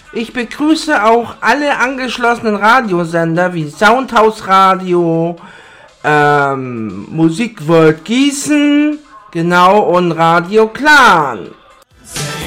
Ich begrüße auch alle angeschlossenen Radiosender wie Soundhouse Radio, Musikworld Gießen, genau, und Radio Clan.